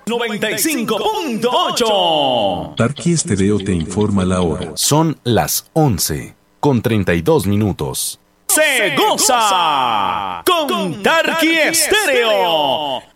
95.8. Tarqui Estéreo te informa la hora. Son las 11:32. Se goza con Tarqui Estéreo.